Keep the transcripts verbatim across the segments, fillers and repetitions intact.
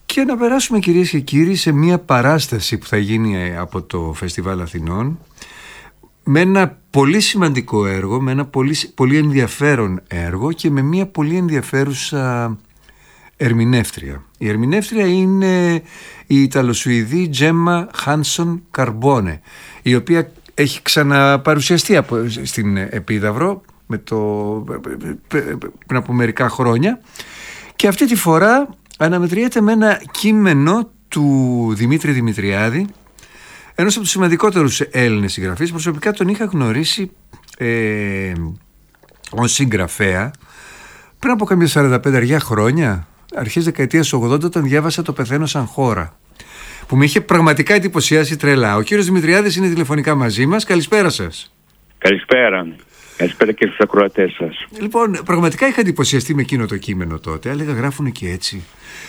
Και να περάσουμε, κυρίες και κύριοι, σε μια παράσταση που θα γίνει από το Φεστιβάλ Αθηνών, με ένα πολύ σημαντικό έργο, με ένα πολύ, πολύ ενδιαφέρον έργο και με μια πολύ ενδιαφέρουσα ερμηνεύτρια. Η ερμηνεύτρια είναι η Ιταλοσουηδή Τζέμα Χάνσον Καρμπόνε, η οποία έχει ξαναπαρουσιαστεί από, στην Επίδαυρο με το, πριν από μερικά χρόνια, και αυτή τη φορά αναμετριέται με ένα κείμενο του Δημήτρη Δημητριάδη, ενός από τους σημαντικότερους Έλληνες συγγραφείς. Προσωπικά τον είχα γνωρίσει ε, ως συγγραφέα πριν από καμιά σαράντα πέντε χρόνια, αρχές δεκαετίας ογδόντα, όταν διάβασα «Το πεθαίνω σαν χώρα», που με είχε πραγματικά εντυπωσιάσει τρελά. Ο κύριος Δημητριάδης είναι τηλεφωνικά μαζί μας. Καλησπέρα σας. Καλησπέρα. Καλησπέρα και στους ακροατές σας. Λοιπόν, πραγματικά είχα εντυπωσιαστεί με εκείνο το κείμενο τότε. Έλεγα, γράφουνε και έτσι.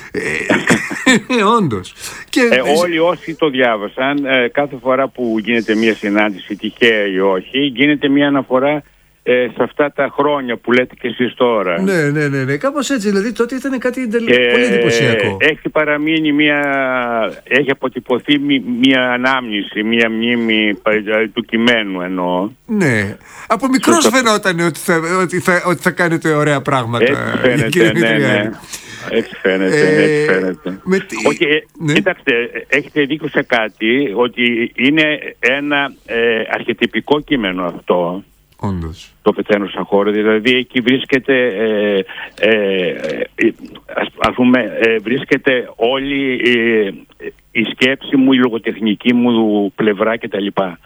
Ε, όντως. Και... Ε, όλοι όσοι το διάβασαν, ε, κάθε φορά που γίνεται μια συνάντηση, τυχαία ή όχι, γίνεται μια αναφορά ε, σε αυτά τα χρόνια που λέτε και εσείς τώρα. Ναι, ναι, ναι, ναι. Κάπως έτσι. Δηλαδή τότε ήταν κάτι ε, πολύ εντυπωσιακό. Έχει παραμείνει μια... Έχει αποτυπωθεί μια ανάμνηση, μια μνήμη του κειμένου εννοώ. Ναι. Από μικρός στο... φαινόταν ότι θα, ότι, θα, ότι θα κάνετε ωραία πράγματα. Έτσι φαίνεται, ναι, ναι. Έτσι φαίνεται, ε, έτσι φαίνεται. Με τι... Όχι, ναι. Κοιτάξτε, έχετε δίκιο σε κάτι, ότι είναι ένα ε, αρχετυπικό κείμενο αυτό. Όντως. Το πεθαίνω σαν χώρα, δηλαδή εκεί βρίσκεται ε, ε, ε, ας πούμε ε, βρίσκεται όλη ε, η σκέψη μου, η λογοτεχνική μου πλευρά κτλ.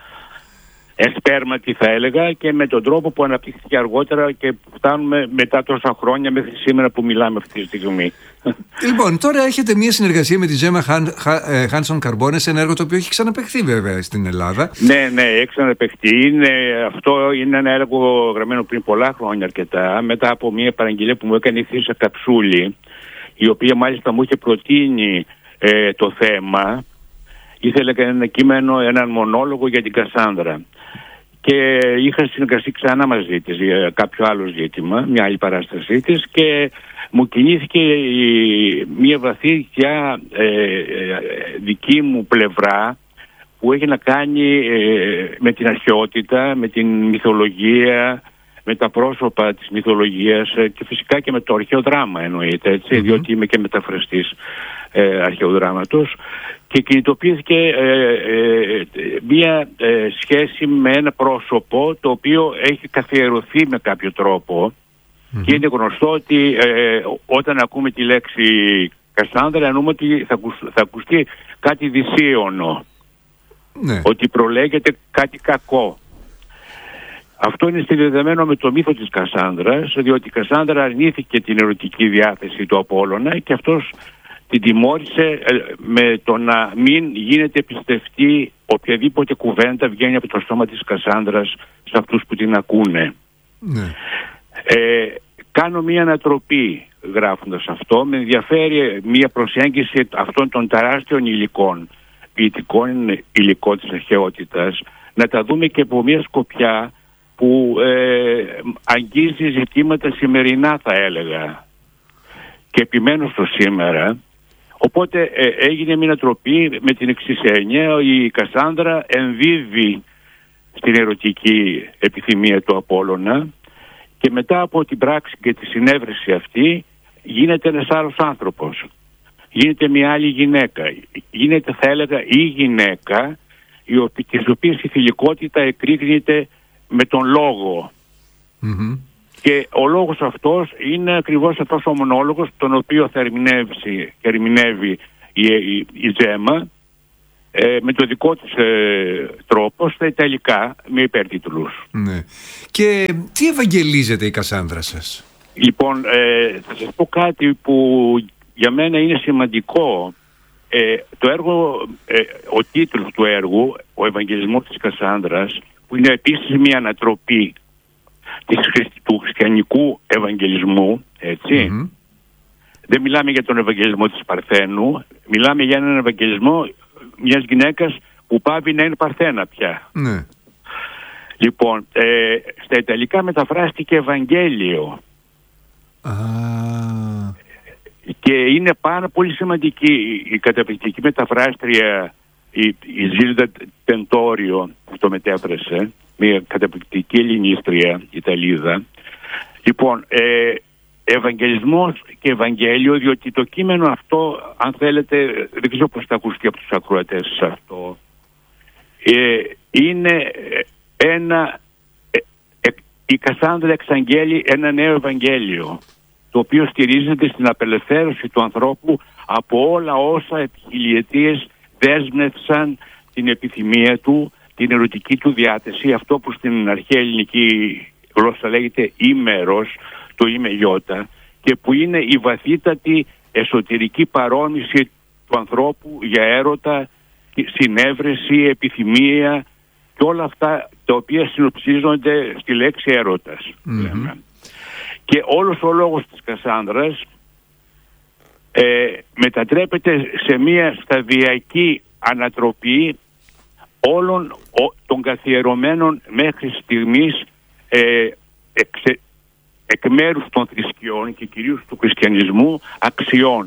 Εσπέρματι θα έλεγα, και με τον τρόπο που αναπτύχθηκε αργότερα και φτάνουμε μετά τόσα χρόνια μέχρι σήμερα που μιλάμε αυτή τη στιγμή. Λοιπόν, τώρα έχετε μια συνεργασία με τη Τζέμα Χάνσον Καρμπόνε σε ένα έργο το οποίο έχει ξαναπαιχθεί βέβαια στην Ελλάδα. Ναι, ναι, έχει ξαναπαιχθεί. Είναι, αυτό είναι ένα έργο γραμμένο πριν πολλά χρόνια αρκετά, μετά από μια παραγγελία που μου έκανε η Θήσα Καψούλη, η οποία μάλιστα μου είχε προτείνει ε, το θέμα. Ήθελε ένα κείμενο, έναν μονόλογο για την Κασάνδρα. Και είχα συνεργαστεί ξανά μαζί της για κάποιο άλλο ζήτημα, μια άλλη παράστασή της, και μου κινήθηκε η, μια βαθιά ε, ε, δική μου πλευρά που έχει να κάνει ε, με την αρχαιότητα, με την μυθολογία, με τα πρόσωπα της μυθολογίας ε, και φυσικά και με το αρχαίο δράμα, εννοείται, έτσι, mm-hmm. διότι είμαι και μεταφραστής ε, αρχαίου δράματος. Και κινητοποιήθηκε ε, ε, μία ε, σχέση με ένα πρόσωπο το οποίο έχει καθιερωθεί με κάποιο τρόπο, mm-hmm. και είναι γνωστό ότι ε, όταν ακούμε τη λέξη Κασάνδρα εννοούμε ότι θα, ακουσ, θα ακουστεί κάτι δυσίωνο, ναι. Ότι προλέγεται κάτι κακό. Αυτό είναι συνδεδεμένο με το μύθο της Κασάνδρας, διότι η Κασάνδρα αρνήθηκε την ερωτική διάθεση του Απόλλωνα και αυτός την τιμώρησε με το να μην γίνεται πιστευτή οποιαδήποτε κουβέντα βγαίνει από το στόμα της Κασάνδρας σε αυτούς που την ακούνε. Ναι. Ε, κάνω μία ανατροπή γράφοντας αυτό. Με ενδιαφέρει μία προσέγγιση αυτών των τεράστιων υλικών, ποιητικών υλικών της αρχαιότητας, να τα δούμε και από μία σκοπιά που ε, αγγίζει ζητήματα σημερινά, θα έλεγα. Και επιμένω στο σήμερα. Οπότε ε, έγινε μια τροπή με την εξής έννοια: η Κασάνδρα ενδίδει στην ερωτική επιθυμία του Απόλλωνα και μετά από την πράξη και τη συνέβρεση αυτή γίνεται ένας άλλος άνθρωπος. Γίνεται μια άλλη γυναίκα. Γίνεται, θα έλεγα, η γυναίκα η της οποίας η θηλυκότητα εκρήγνεται με τον λόγο. Mm-hmm. Και ο λόγος αυτός είναι ακριβώς αυτός ο μονόλογος τον οποίο θα ερμηνεύσει, ερμηνεύει η, η, η Τζέμα ε, με το δικό της ε, τρόπο στα Ιταλικά με υπερτίτλους. Ναι. Και τι ευαγγελίζεται η Κασάνδρα σας? Λοιπόν, ε, θα σας πω κάτι που για μένα είναι σημαντικό. Ε, το έργο, ε, ο τίτλος του έργου, ο Ευαγγελισμός της Κασάνδρας, που είναι επίσης μια ανατροπή του χριστιανικού Ευαγγελισμού, έτσι. Mm-hmm. Δεν μιλάμε για τον Ευαγγελισμό της Παρθένου, μιλάμε για έναν Ευαγγελισμό μιας γυναίκας που πάβει να είναι Παρθένα πια. Mm-hmm. Λοιπόν, ε, στα Ιταλικά μεταφράστηκε Ευαγγέλιο. Ah. Και είναι πάρα πολύ σημαντική η καταπληκτική μεταφράστρια η, η Ζίλντα Τεντόριο που το μετέφρασε, μια καταπληκτική ελληνίστρια Ιταλίδα. Λοιπόν, ε, Ευαγγελισμός και Ευαγγέλιο, διότι το κείμενο αυτό, αν θέλετε, δεν ξέρω πώς θα ακουστεί από τους ακροατές αυτό, ε, είναι ένα, ε, ε, η Κασάνδρα εξαγγέλει ένα νέο Ευαγγέλιο, το οποίο στηρίζεται στην απελευθέρωση του ανθρώπου από όλα όσα επί χιλιετίες δέσμευσαν την επιθυμία του, την ερωτική του διάθεση, αυτό που στην αρχαία ελληνική γλώσσα λέγεται ήμερος, το είμαι γιώτα, και που είναι η βαθύτατη εσωτερική παρόμοιση του ανθρώπου για έρωτα, συνέβρεση, επιθυμία και όλα αυτά τα οποία συνοψίζονται στη λέξη έρωτας. Mm-hmm. Και όλος ο λόγος της Κασάνδρας ε, μετατρέπεται σε μια σταδιακή ανατροπή όλων ο, των καθιερωμένων μέχρι στιγμής ε, εξε, εκ μέρους των θρησκειών και κυρίως του χριστιανισμού αξιών.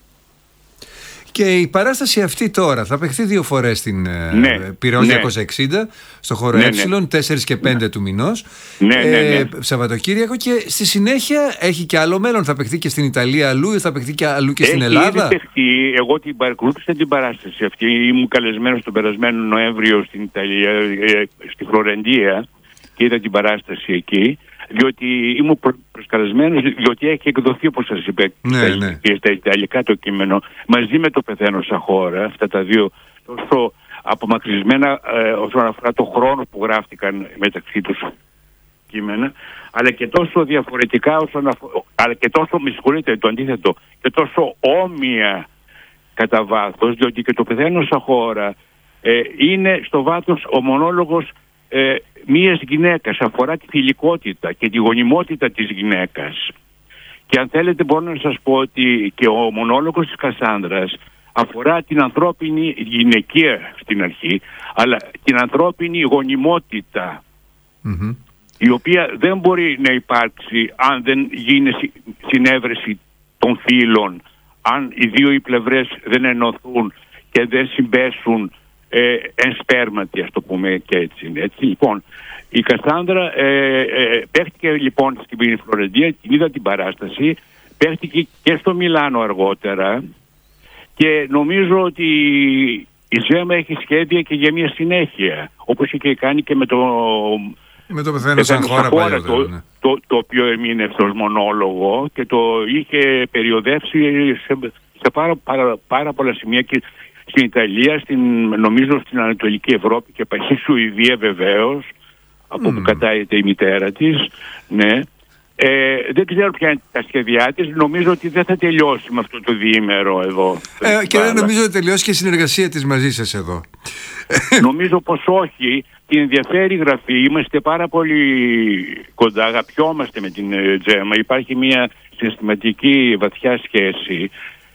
Και η παράσταση αυτή τώρα θα παιχθεί δύο φορές στην ναι, Πειραιώς ναι. διακόσια εξήντα στο χώρο ναι, Ε, ναι. τέσσερα και πέντε ναι. του μηνός, ναι, ναι, ναι. Ε, Σαββατοκύριακο, και στη συνέχεια έχει και άλλο μέλλον. Θα παιχθεί και στην Ιταλία αλλού, θα παιχθεί και αλλού και στην έχει Ελλάδα. Έχει παιχθεί, εγώ την παρακολούθησα την παράσταση αυτή, ήμουν καλεσμένος τον περασμένο Νοέμβριο στην Ιταλία, ε, στη Φλωρεντία, και είδα την παράσταση εκεί. Διότι ήμουν προσκαλεσμένος, διότι έχει εκδοθεί, όπως σας είπα, ναι, ναι. στα ιταλικά το κείμενο, μαζί με το Πεθαίνω σαν χώρα, αυτά τα δύο τόσο απομακρυσμένα ε, όσον αφορά το χρόνο που γράφτηκαν μεταξύ τους κείμενα, αλλά και τόσο διαφορετικά, όσον αφορά, αλλά και τόσο, με συγχωρείτε, το αντίθετο, και τόσο όμοια κατά βάθος, διότι και το Πεθαίνω σαν χώρα ε, είναι στο βάθος ο μονόλογος ε, μίας γυναίκας, αφορά τη θηλυκότητα και τη γονιμότητα της γυναίκας. Και αν θέλετε μπορώ να σας πω ότι και ο μονόλογος της Κασάνδρας αφορά την ανθρώπινη γυναικεία στην αρχή, αλλά την ανθρώπινη γονιμότητα, mm-hmm. η οποία δεν μπορεί να υπάρξει αν δεν γίνει συνέβρεση των φύλων, αν οι δύο οι πλευρές δεν ενωθούν και δεν συμπέσουν ε, εν σπέρματι, ας το πούμε και έτσι. έτσι. Λοιπόν, η Κασάνδρα ε, ε, παίχτηκε λοιπόν στην Φλωρεντία, την είδα την παράσταση, παίχτηκε και στο Μιλάνο αργότερα και νομίζω ότι η Ζέμα έχει σχέδια και για μια συνέχεια, όπως είχε κάνει και με το... Με το Πεθαίνω σαν χώρα, χώρα το, ναι. το, το οποίο έμεινε ως μονόλογο και το είχε περιοδεύσει σε, σε πάρα, πάρα, πάρα πολλά σημεία και στην Ιταλία, στην, νομίζω στην Ανατολική Ευρώπη και στη Σουηδία βεβαίως, από mm. που κατάγεται η μητέρα της, ναι. Ε, δεν ξέρω ποια είναι τα σχέδιά της. Νομίζω ότι δεν θα τελειώσει με αυτό το διήμερο εδώ. Ε, και δεν νομίζω ότι τελειώσει και η συνεργασία της μαζί σας εδώ. Νομίζω πως όχι. Την ενδιαφέρει η γραφή. Είμαστε πάρα πολύ κοντά. Αγαπιόμαστε με την Τζέμα. Υπάρχει μια συστηματική βαθιά σχέση.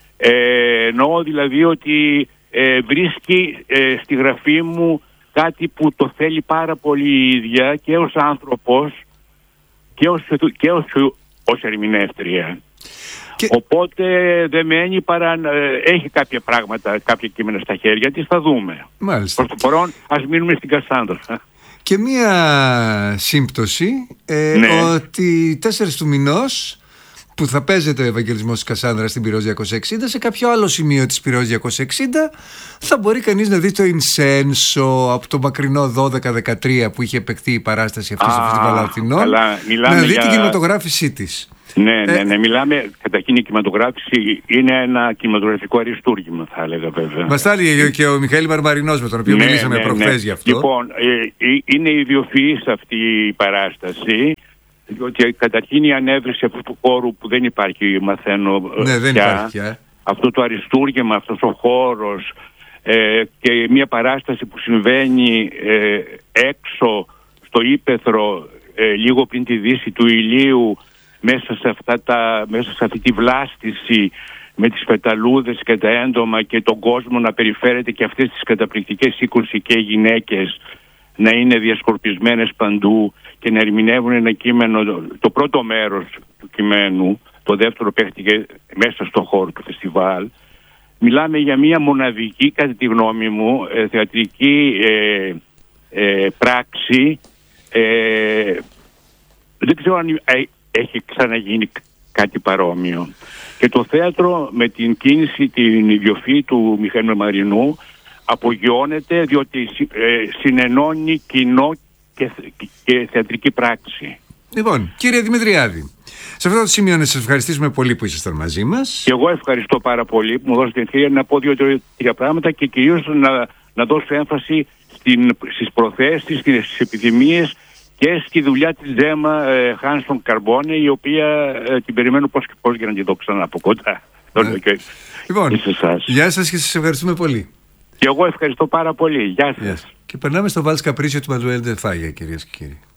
Ε, εννοώ δηλαδή ότι ε, βρίσκει ε, στη γραφή μου κάτι που το θέλει πάρα πολύ η ίδια και ως άνθρωπος και ως, και ως, ως ερμηνεύτρια. Και... Οπότε δεν μένει παρά να έχει κάποια πράγματα, κάποια κείμενα στα χέρια της, θα δούμε. Μάλιστα. Προς το παρόν ας μείνουμε στην Κασάνδρα. Και μία σύμπτωση ε, ναι. ότι τέσσερις του μηνός που θα παίζεται ο Ευαγγελισμός της Κασάνδρας στην Πειραιώς διακόσια εξήντα, σε κάποιο άλλο σημείο της Πειραιώς διακόσια εξήντα θα μπορεί κανείς να δει το Ινσένσο από το μακρινό δώδεκα δεκατρία που είχε παιχθεί η παράσταση αυτή στο Φεστιβάλ Αθηνών, να δει για... την κινηματογράφησή της. Ναι, ναι, ναι, μιλάμε, καταρχήν η κινηματογράφηση είναι ένα κινηματογραφικό αριστούργημα, θα έλεγα βέβαια. Μας τα έλεγε και ο Μιχαήλ Μαρμαρινός, με τον οποίο ναι, μιλήσαμε ναι, προχθές ναι. γι' αυτό. Λοιπόν, ε, ε, είναι ιδιοφυής αυτή η παράσταση, διότι καταρχήν η ανέβρεση αυτού του χώρου που δεν υπάρχει, μαθαίνω ναι, δεν πια, υπάρχει πια. Αυτό το αριστούργημα, αυτός ο χώρος ε, και μια παράσταση που συμβαίνει ε, έξω στο ύπαιθρο ε, λίγο πριν τη δύση του ηλίου, μέσα σε, αυτά τα, μέσα σε αυτή τη βλάστηση με τις πεταλούδες και τα έντομα και τον κόσμο να περιφέρεται και αυτές τις καταπληκτικές είκοσι και γυναίκες να είναι διασκορπισμένες παντού και να ερμηνεύουν ένα κείμενο, το πρώτο μέρος του κειμένου, το δεύτερο παίχτηκε μέσα στον χώρο του φεστιβάλ. Μιλάμε για μια μοναδική, κατά τη γνώμη μου, ε, θεατρική ε, ε, πράξη. Ε, δεν ξέρω αν ε, έχει ξαναγίνει κάτι παρόμοιο. Και το θέατρο με την κίνηση, την ιδιοφυή του Μιχαήλ Μαρινού απογειώνεται, διότι ε, συνενώνει κοινό και, και θεατρική πράξη. Λοιπόν, κύριε Δημητριάδη, σε αυτό το σημείο να σας ευχαριστήσουμε πολύ που ήσασταν μαζί μας. Και εγώ ευχαριστώ πάρα πολύ που μου δώσετε την ευκαιρία να πω δύο-τρία πράγματα και κυρίως να, να δώσω έμφαση στην, στις προθέσεις, στις επιδημίες και στη δουλειά της Τζέμα ε, Χάνσον Καρμπόνε, η οποία ε, την περιμένω πώς και πώς για να την δω ξανά από κοντά. Ναι. Και, λοιπόν, γεια σας και σας ευχαριστούμε πολύ. Και εγώ ευχαριστώ πάρα πολύ. Γεια σας. Yes. Και περνάμε στο Βάλς Καπρίσιο του Μανουέλ Ντε Φάγια, κυρίες και κύριοι.